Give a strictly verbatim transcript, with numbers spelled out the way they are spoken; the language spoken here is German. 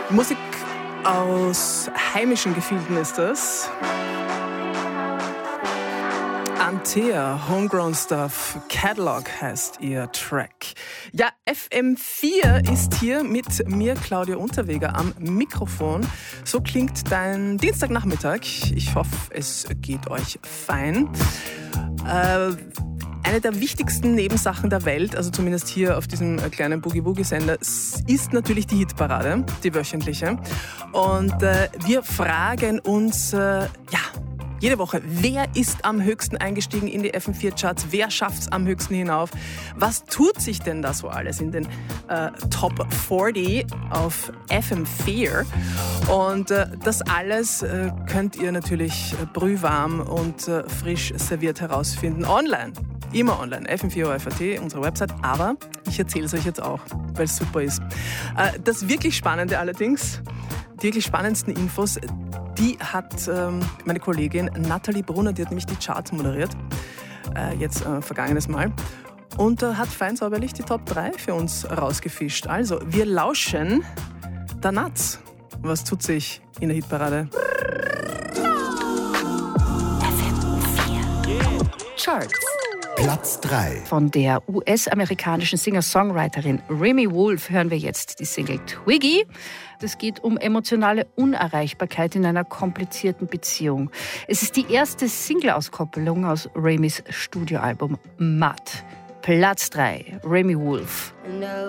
Musik aus heimischen Gefilden ist das. Antea, Homegrown Stuff, Catalog heißt ihr Track. Ja, F M vier ist hier mit mir, Claudia Unterweger, am Mikrofon. So klingt dein Dienstagnachmittag. Ich hoffe, es geht euch fein. Äh, Eine der wichtigsten Nebensachen der Welt, also zumindest hier auf diesem kleinen Boogie-Woogie-Sender, ist natürlich die Hitparade, die wöchentliche. Und äh, wir fragen uns, äh, ja, jede Woche, wer ist am höchsten eingestiegen in die F M vier Charts? Wer schafft es am höchsten hinauf? Was tut sich denn da so alles in den äh, Top vierzig auf F M vier? Und äh, das alles äh, könnt ihr natürlich äh, brühwarm und äh, frisch serviert herausfinden online. Immer online, F M vier O F A T, unsere Website. Aber ich erzähle es euch jetzt auch, weil es super ist. Äh, das wirklich Spannende allerdings, die wirklich spannendsten Infos, die hat ähm, meine Kollegin Nathalie Brunner, die hat nämlich die Charts moderiert, äh, jetzt äh, vergangenes Mal, und äh, hat fein säuberlich die Top drei für uns rausgefischt. Also, wir lauschen der Nats. Was tut sich in der Hitparade? F M vier Charts. Platz drei. Von der U S-amerikanischen Singer-Songwriterin Remi Wolf hören wir jetzt die Single Twiggy. Es geht um emotionale Unerreichbarkeit in einer komplizierten Beziehung. Es ist die erste Single-Auskopplung aus Remis Studioalbum Mud. Platz drei, Remi Wolf.